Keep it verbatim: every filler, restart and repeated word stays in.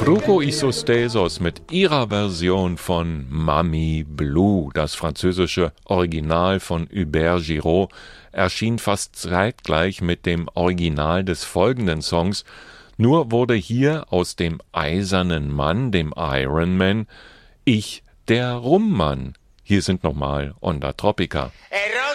Grupo Isostesos mit ihrer Version von Mami Blue. Das französische Original von Hubert Giraud erschien fast zeitgleich mit dem Original des folgenden Songs. Nur wurde hier aus dem eisernen Mann, dem Iron Man, ich der Rummann. Hier sind nochmal Onda Tropica. Hey,